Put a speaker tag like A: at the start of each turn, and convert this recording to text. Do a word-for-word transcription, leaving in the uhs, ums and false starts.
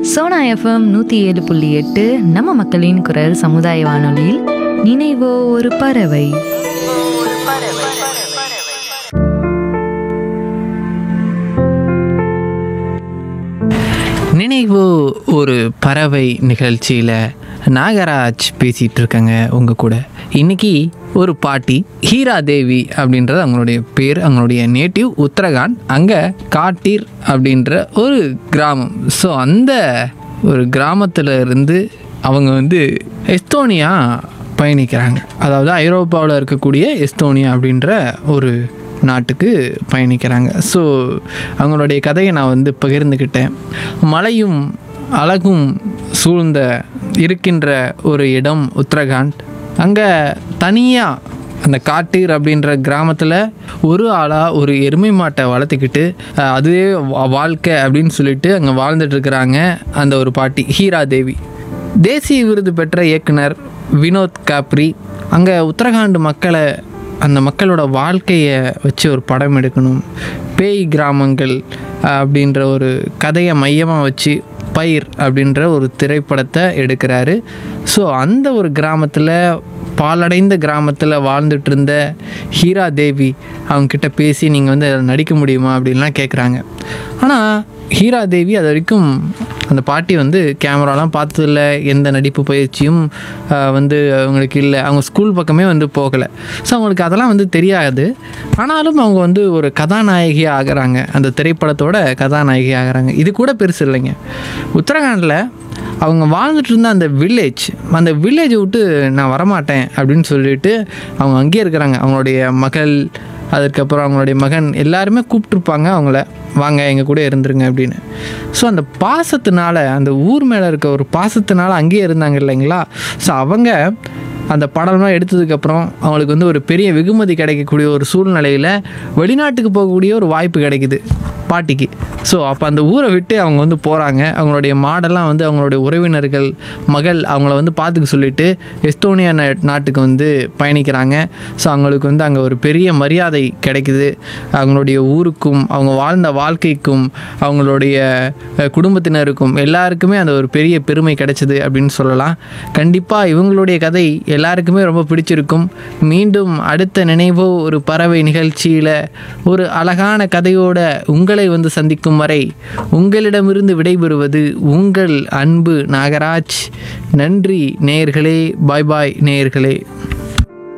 A: Sona FM நூற்றி ஏழு புள்ளி எட்டு நம்ம மக்களின் குரல் சமுதாய வானொலியில் நினைவோ ஒரு பறவை.
B: நினைவு ஒரு பறவை நிகழ்ச்சியில் நாகராஜ் பேசிகிட்டு இருக்கேங்க உங்கள் கூட. இன்றைக்கி ஒரு பாட்டி ஹீரா தேவி அப்படின்றது அவங்களுடைய பேர். அவங்களுடைய நேட்டிவ் உத்தரகாண்ட். அங்கே காட்டீர் அப்படின்ற ஒரு கிராமம். ஸோ அந்த ஒரு கிராமத்தில் இருந்து அவங்க வந்து எஸ்தோனியா பயணிக்கிறாங்க. அதாவது ஐரோப்பாவில் இருக்கக்கூடிய எஸ்தோனியா அப்படின்ற ஒரு நாட்டுக்கு பயணிக்கிறாங்க. ஸோ அவங்களுடைய கதையை நான் வந்து பகிர்ந்துக்கிட்டேன். மலையும் அழகும் சூழ்ந்த இருக்கின்ற ஒரு இடம் உத்தரகாண்ட். அங்கே தனியாக அந்த காட்டீர் அப்படின்ற கிராமத்தில் ஒரு ஆளாக ஒரு எருமை மாட்டை வளர்த்துக்கிட்டு அதுவே வாழ்க்கை அப்படின்னு சொல்லிட்டு அங்கே வாழ்ந்துட்டுருக்கிறாங்க அந்த ஒரு பாட்டி ஹீரா தேவி. தேசிய விருது பெற்ற இயக்குனர் வினோத் காப்ரி அங்கே உத்தரகாண்ட் மக்களை, அந்த மக்களோட வாழ்க்கையை வச்சு ஒரு படம் எடுக்கணும், பேய் கிராமங்கள் அப்படின்ற ஒரு கதையை மையமாக வச்சு பயிர் அப்படின்ற ஒரு திரைப்படத்தை எடுக்கிறாரு. ஸோ அந்த ஒரு கிராமத்தில், பாலடைந்த கிராமத்தில் வாழ்ந்துட்டு இருந்த ஹீரா தேவி அவங்கக்கிட்ட பேசி நீங்கள் வந்து அதில் நடிக்க முடியுமா அப்படின்லாம் கேட்குறாங்க. ஆனால் ஹீரா தேவி அது வரைக்கும் அந்த பாட்டி வந்து கேமராலாம் பார்த்ததில்ல, எந்த நடிப்பு பயிற்சியும் வந்து அவங்களுக்கு இல்லை. அவங்க ஸ்கூல் பக்கமே வந்து போகலை. ஸோ அவங்களுக்கு அதெல்லாம் வந்து தெரியாது. ஆனாலும் அவங்க வந்து ஒரு கதாநாயகி ஆகிறாங்க, அந்த திரைப்படத்தோட கதாநாயகி ஆகிறாங்க. இது கூட பெருசு இல்லைங்க. உத்தரகாண்டில் அவங்க வாழ்ந்துட்டு இருந்த அந்த வில்லேஜ், அந்த வில்லேஜை விட்டு நான் வரமாட்டேன் அப்படின்னு சொல்லிட்டு அவங்க அங்கேயே இருக்கிறாங்க. அவங்களுடைய மகள், அதுக்கப்புறம் அவங்களுடைய மகன் எல்லாருமே கூப்பிட்ருப்பாங்க அவங்கள, வாங்க எங்கள் கூட இருந்துருங்க அப்படின்னு. ஸோ அந்த பாசத்தினால, அந்த ஊர் மேலே இருக்க ஒரு பாசத்தினால அங்கேயே இருந்தாங்க இல்லைங்களா. ஸோ அவங்க அந்த படம்லாம் எடுத்ததுக்கப்புறம் அவங்களுக்கு வந்து ஒரு பெரிய வெகுமதி கிடைக்கக்கூடிய ஒரு சூழ்நிலையில் வெளிநாட்டுக்கு போகக்கூடிய ஒரு வாய்ப்பு கிடைக்குது பாட்டிக்கு. ஸோ அப்போ அந்த ஊரை விட்டு அவங்க வந்து போகிறாங்க. அவங்களுடைய மாடெல்லாம் வந்து அவங்களுடைய உறவினர்கள் மகள் அவங்கள வந்து பார்த்துக்க சொல்லிவிட்டு எஸ்தோனியா நாட்டுக்கு வந்து பயணிக்கிறாங்க. ஸோ அவங்களுக்கு வந்து அங்கே ஒரு பெரிய மரியாதை கிடைக்குது. அவங்களுடைய ஊருக்கும் அவங்க வாழ்ந்த வாழ்க்கைக்கும் அவங்களுடைய குடும்பத்தினருக்கும் எல்லாருக்குமே அந்த ஒரு பெரிய பெருமை கிடைச்சிது அப்படின்னு சொல்லலாம். கண்டிப்பாக இவங்களுடைய கதை எல்லாருக்குமே ரொம்ப பிடிச்சிருக்கும். மீண்டும் அடுத்த நினைவோ ஒரு பறவை நிகழ்ச்சியில் ஒரு அழகான கதையோட உங்களை வந்து சந்திக்கும் வரை உங்களிடமிருந்து விடைபெறுவது உங்கள் அன்பு நாகராஜ். நன்றி நேயர்களே. பாய் பாய் நேயர்களே.